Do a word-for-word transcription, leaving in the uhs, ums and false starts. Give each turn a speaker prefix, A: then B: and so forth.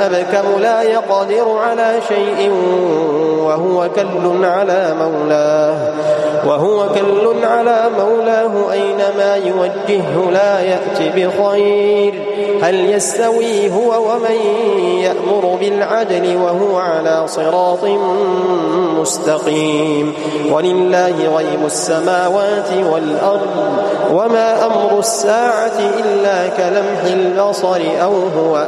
A: الأبكم لا يقدر على شيء وهو كل على مولاه وهو كل على مولاه أينما يوجهه لا يأتي بخير هل يستوي هو ومن يأمر بالعدل وهو على صراط مستقيم ولله غيب السماوات والأرض وما أمر الساعة إلا كلمح البصر أو هو